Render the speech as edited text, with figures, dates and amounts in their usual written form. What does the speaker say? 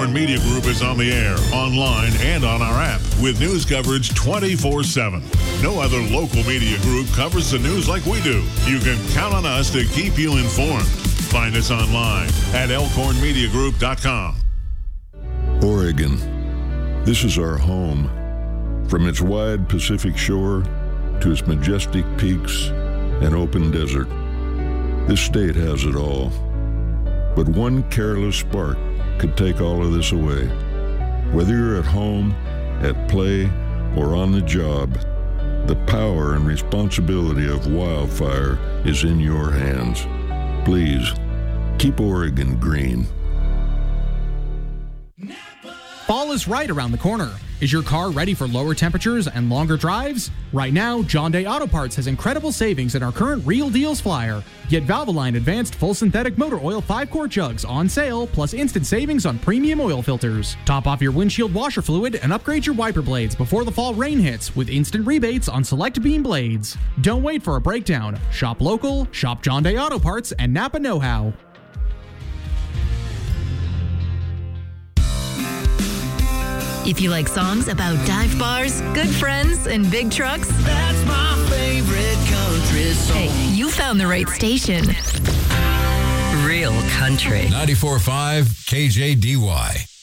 Elkhorn Media Group is on the air, online, and on our app with news coverage 24/7. No other local media group covers the news like we do. You can count on us to keep you informed. Find us online at elkhornmediagroup.com. Oregon. This is our home. From its wide Pacific shore to its majestic peaks and open desert, this state has it all. But one careless spark could take all of this away. Whether you're at home, at play, or on the job, the power and responsibility of wildfire is in your hands. Please, keep Oregon green. Fall is right around the corner. Is your car ready for lower temperatures and longer drives? Right now, John Day Auto Parts has incredible savings in our current Real Deals flyer. Get Valvoline Advanced Full Synthetic Motor Oil 5-quart jugs on sale, plus instant savings on premium oil filters. Top off your windshield washer fluid and upgrade your wiper blades before the fall rain hits with instant rebates on select beam blades. Don't wait for a breakdown. Shop local, shop John Day Auto Parts, and Napa Know-How. If you like songs about dive bars, good friends, and big trucks, that's my favorite country song. Hey, you found the right station. Real country. 94.5 KJDY.